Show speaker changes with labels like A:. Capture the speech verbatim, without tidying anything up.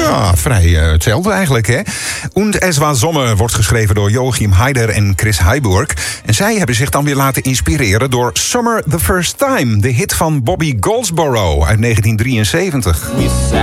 A: Ja, vrij uh, hetzelfde eigenlijk, hè. Und es war Sommer wordt geschreven door Joachim Heider en Chris Heiburg. En zij hebben zich dan weer laten inspireren door Summer the First Time, de hit van Bobby Goldsboro uit negentien drieënzeventig.